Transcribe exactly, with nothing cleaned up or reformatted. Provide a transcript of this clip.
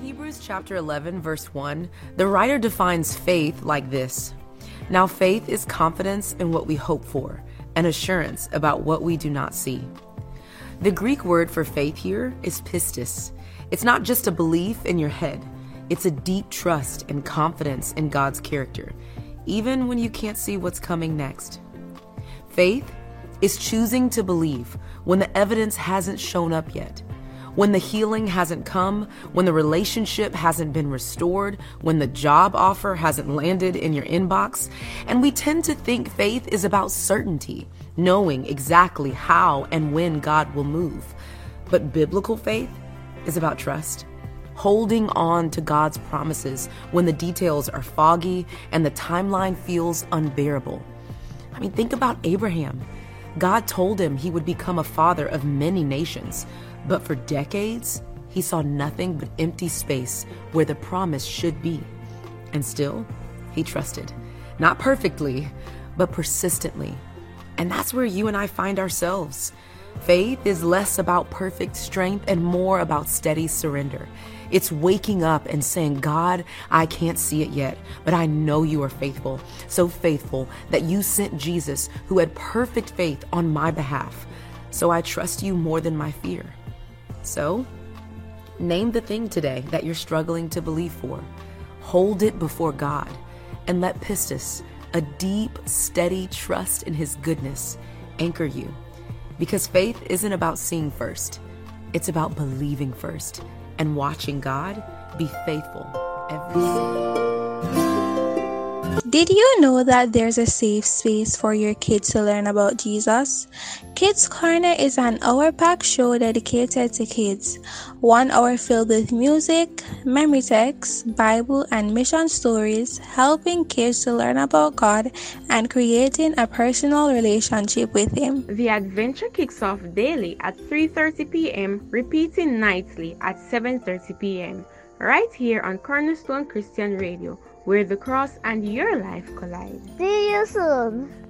Hebrews chapter eleven, verse one, the writer defines faith like this. Now faith is confidence in what we hope for, and assurance about what we do not see. The Greek word for faith here is pistis. It's not just a belief in your head. It's a deep trust and confidence in God's character, even when you can't see what's coming next. Faith is choosing to believe when the evidence hasn't shown up yet, when the healing hasn't come, when the relationship hasn't been restored, when the job offer hasn't landed in your inbox. And we tend to think faith is about certainty, knowing exactly how and when God will move. But biblical faith is about trust, holding on to God's promises when the details are foggy and the timeline feels unbearable. I mean, think about Abraham. God told him he would become a father of many nations, but for decades, he saw nothing but empty space where the promise should be. And still, he trusted, not perfectly, but persistently. And that's where you and I find ourselves. Faith is less about perfect strength and more about steady surrender. It's waking up and saying, God, I can't see it yet, but I know you are faithful. So faithful that you sent Jesus, who had perfect faith on my behalf. So I trust you more than my fear. So name the thing today that you're struggling to believe for. Hold it before God and let pistis, a deep, steady trust in his goodness, anchor you. Because faith isn't about seeing first. It's about believing first and watching God be faithful every day. Did you know that there's a safe space for your kids to learn about Jesus? Kids Corner is an hour-packed show dedicated to kids. One hour filled with music, memory texts, Bible, and mission stories, helping kids to learn about God and creating a personal relationship with Him. The adventure kicks off daily at three thirty p.m., repeating nightly at seven thirty p.m., right here on Cornerstone Christian Radio, where the cross and your life collide. See you soon.